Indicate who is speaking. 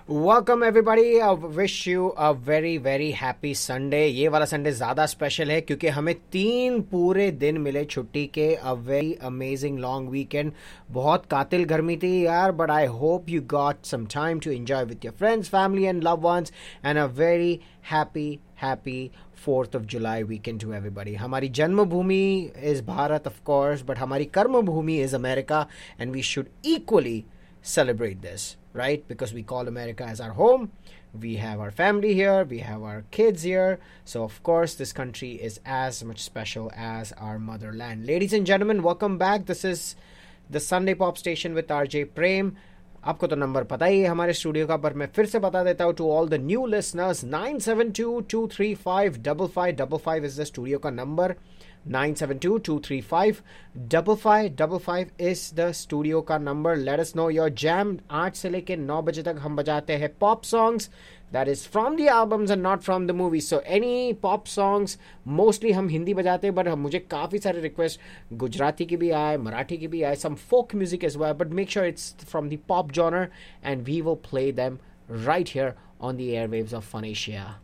Speaker 1: Welcome everybody, wish you a very very happy Sunday. ये वाला Sunday ज़्यादा special है क्योंकि हमें 3 पूरे दिन मिले छुट्टी के। A very amazing long weekend. बहुत कातिल गर्मी थी यार, but I hope you got some time to enjoy with your friends, family and love once, and a very happy 4th of July weekend to everybody. हमारी जन्मभूमि is Bharat of course, but हमारी कर्मभूमि is America, and we should equally celebrate this, right? Because we call America as our home. We have our family here, we have our kids here, so of course this country is as much special as our motherland. Ladies and gentlemen, welcome back. This is the Sunday Pop Station with RJ Prem. आपको तो number पता ही है हमारे studio का, पर मैं फिर से बता देता हूँ to all the new listeners. 9722355555 is the studio का नंबर। 9722355555 इज द स्टूडियो का number. Let us know your jam. 8 से लेके 9 बजे तक हम बजाते हैं pop songs that is from the albums and not from the movies. So any pop songs, mostly हम हिंदी बजाते हैं, but मुझे काफ़ी सारे रिक्वेस्ट गुजराती की भी आए, मराठी की भी आए, some folk music as well, but make sure it's from the pop genre and we will play them right here on the airwaves of Fun Asia.